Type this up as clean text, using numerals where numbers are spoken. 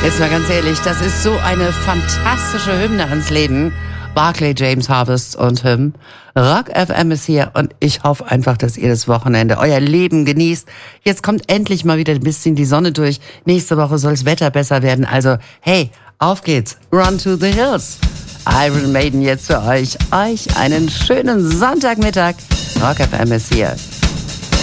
Jetzt mal ganz ehrlich, das ist so eine fantastische Hymne ans Leben. Barclay James Harvest und Hymn. Rock FM ist hier und ich hoffe einfach, dass ihr das Wochenende, euer Leben genießt. Jetzt kommt endlich mal wieder ein bisschen die Sonne durch. Nächste Woche soll das Wetter besser werden. Also, hey, auf geht's. Run to the hills. Iron Maiden jetzt für euch. Euch einen schönen Sonntagmittag. Rock FM ist hier.